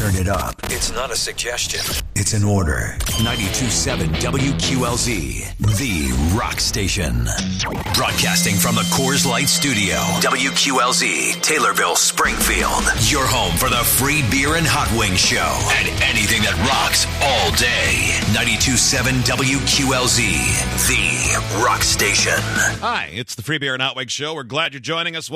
turn it up. It's not a suggestion. It's an order. 92.7 WQLZ, the rock station. Broadcasting from the Coors Light Studio. WQLZ, Taylorville, Springfield. Your home for the free beer and hot wings show. And anything that rocks all day. 92.7 WQLZ, the rock station. Hi, it's the Free Beer and Hot Wings Show. We're glad you're joining us.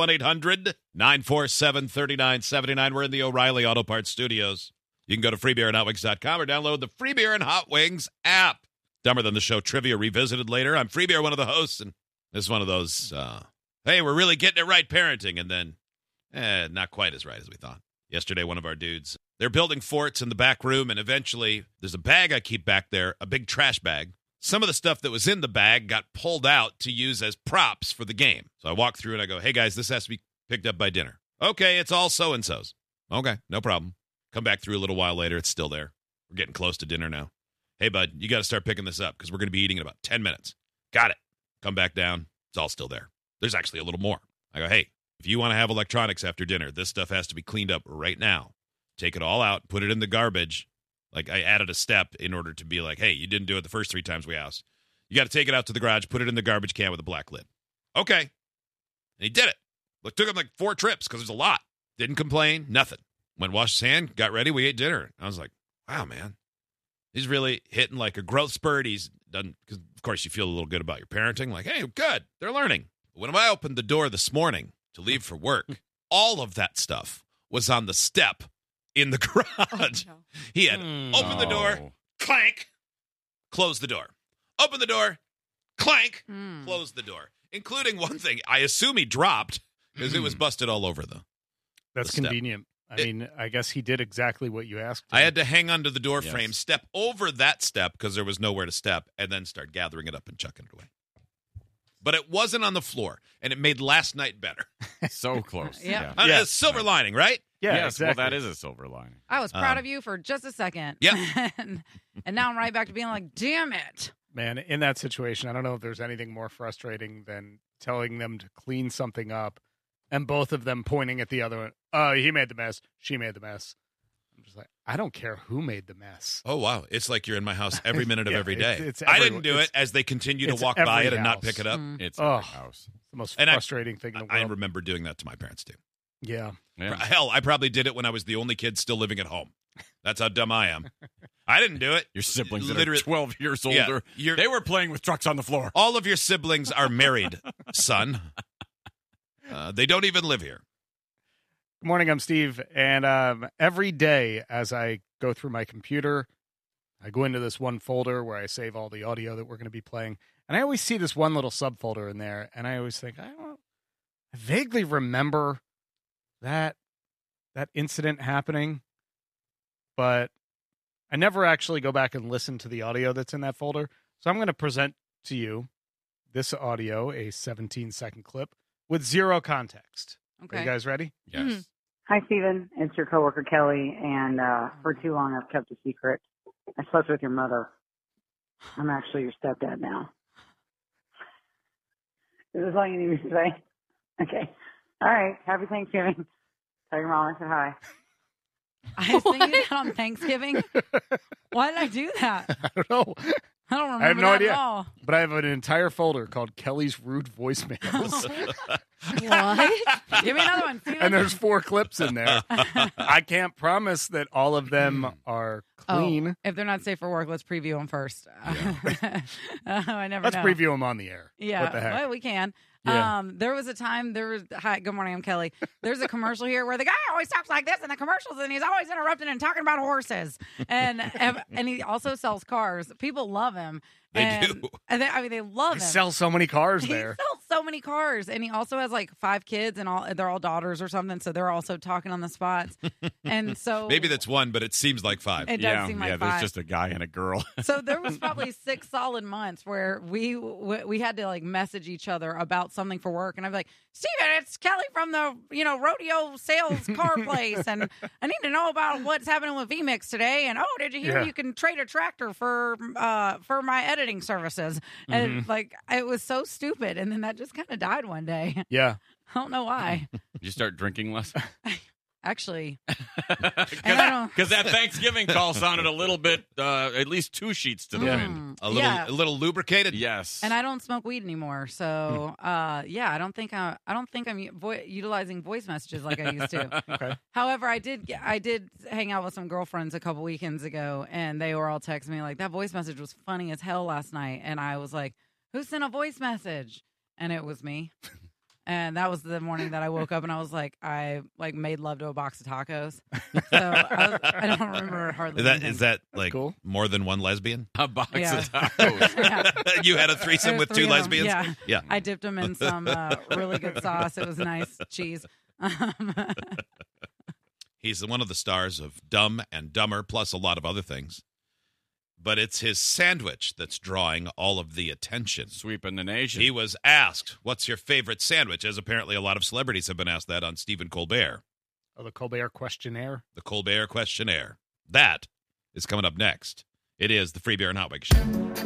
1-800-947-3979. We're in the O'Reilly Auto Parts Studios. You can go to freebeerandhotwings.com or download the Free Beer and Hot Wings app. Dumber Than the Show Trivia revisited later. I'm Free Beer, one of the hosts, and this is one of those, hey, we're really getting it right parenting, and then, not quite as right as we thought. Yesterday, one of our dudes, they're building forts in the back room, and eventually there's a bag I keep back there, a big trash bag. Some of the stuff that was in the bag got pulled out to use as props for the game. So I walk through and I go, hey, guys, this has to be picked up by dinner. Okay, it's all so-and-so's. Okay, no problem. Come back through a little while later. It's still there. We're getting close to dinner now. Hey, bud, you got to start picking this up because we're going to be eating in about 10 minutes. Got it. Come back down. It's all still there. There's actually a little more. I go, hey, if you want to have electronics after dinner, this stuff has to be cleaned up right now. Take it all out, put it in the garbage. Like, I added a step in order to be like, hey, you didn't do it the first 3 times we asked. You got to take it out to the garage, put it in the garbage can with a black lid. Okay. And he did it. It took him like 4 trips because there's a lot. Didn't complain, nothing. Went washed his hand, got ready, we ate dinner. I was like, wow, man. He's really hitting like a growth spurt. He's done, because of course you feel a little good about your parenting. Like, hey, good, they're learning. But when I opened the door this morning to leave for work, all of that stuff was on the step in the garage. Oh, no. He had opened the door, clank, close the door. Open the door, clank, close the door. Including one thing I assume he dropped because it was busted all over the That's step. Convenient. I mean, I guess he did exactly what you asked him. I had to hang onto the door frame, step over that step because there was nowhere to step, and then start gathering it up and chucking it away. But it wasn't on the floor, and it made last night better. So close. Yeah. A silver lining, right? Yeah, yes, exactly. Well, that is a silver lining. I was proud of you for just a second. Yeah. and now I'm right back to being like, damn it. Man, in that situation, I don't know if there's anything more frustrating than telling them to clean something up and both of them pointing at the other one. Oh, he made the mess. She made the mess. I'm just like, I don't care who made the mess. Oh, wow. It's like you're in my house every minute of every day. It's I didn't do it as they continue to walk by it and not pick it up. It's every house. It's the most And frustrating thing in the world. I remember doing that to my parents, too. Yeah. Hell, I probably did it when I was the only kid still living at home. That's how dumb I am. I didn't do it. Your siblings that are 12 years older, they were playing with trucks on the floor. All of your siblings are married, son. They don't even live here. Good morning, I'm Steve, and every day as I go through my computer, I go into this one folder where I save all the audio that we're going to be playing, and I always see this one little subfolder in there, and I always think, I vaguely remember that incident happening, but I never actually go back and listen to the audio that's in that folder, so I'm going to present to you this audio, a 17-second clip, with zero context. Okay. Are you guys ready? Yes. Mm-hmm. Hi, Stephen. It's your coworker, Kelly, and for too long I've kept a secret. I slept with your mother. I'm actually your stepdad now. Is this all you need me to say? Okay. All right. Happy Thanksgiving. Tell your mom I said hi. I was thinking that on Thanksgiving. Why did I do that? I don't know. I don't remember I have no that idea. at all. But I have an entire folder called Kelly's Rude Voicemails. What? Give me another one. And there's 4 clips in there. I can't promise that all of them are clean. Oh, if they're not safe for work, let's preview them first. I never Let's know. preview them on the air. Yeah, What the heck? well, we can. Yeah. There was a time, hi, good morning, I'm Kelly. There's a commercial here where the guy always talks like this in the commercials and he's always interrupting and talking about horses. And he also sells cars. People love him. They do. And they love him. They sell so many cars there. He sells so many cars. And he also has like 5 kids and they're all daughters or something. So they're also talking on the spots. And so Maybe that's 1, but it seems like 5. it does seem like 5. There's just a guy and a girl. So there was probably 6 solid months where we had to like message each other about something for work, and I'd be like, Steven, it's Kelly from the rodeo sales car place, and I need to know about what's happening with VMix today. And did you hear you can trade a tractor for my editing services? And like it was so stupid, and then that just kind of died one day. Yeah. I don't know why. Did you start drinking less? Actually, because that Thanksgiving call sounded a little bit, at least 2 sheets to the wind. A little lubricated. Yes. And I don't smoke weed anymore, so I don't think I'm utilizing voice messages like I used to. Okay. However, I did hang out with some girlfriends a couple weekends ago, and they were all texting me like, that voice message was funny as hell last night, and I was like, who sent a voice message? And it was me. And that was the morning that I woke up and I was like, I made love to a box of tacos. So I don't remember hardly anything. Is that like cool? More than one lesbian? A box of tacos. Yeah. You had a threesome with 2 lesbians? Yeah. I dipped them in some really good sauce. It was nice cheese. He's one of the stars of Dumb and Dumber, plus a lot of other things. But it's his sandwich that's drawing all of the attention. Sweeping the nation. He was asked, what's your favorite sandwich? As apparently a lot of celebrities have been asked that on Stephen Colbert. Oh, the Colbert Questionnaire? The Colbert Questionnaire. That is coming up next. It is the Free Beer and Hot Wings Show.